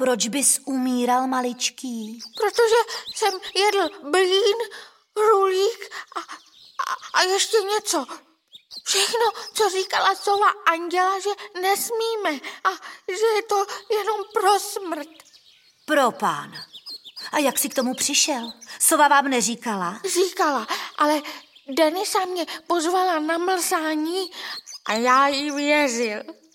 proč bys umíral, maličký? Protože jsem jedl blín, rulík a ještě něco. Všechno, co říkala sova Anděla, že nesmíme a že je to jenom pro smrt. Propána. A jak jsi k tomu přišel? Sova vám neříkala? Říkala, ale Denisa mě pozvala na mlsání a já jí věřil.